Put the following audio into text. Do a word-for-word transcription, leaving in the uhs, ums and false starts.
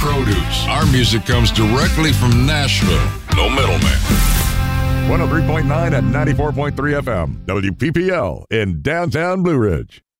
produce. Our music comes directly from Nashville. No middleman. one oh three point nine and ninety-four point three F M, W P P L in downtown Blue Ridge.